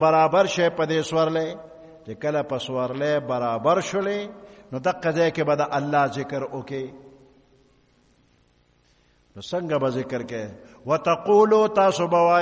برابر شي په دې سورلې چې کله په سورلې برابر شولې نو دغه ځای کې به د الله ذکر وکړي. نو څنګه به ذکر کې؟ وتقولوا تاسو به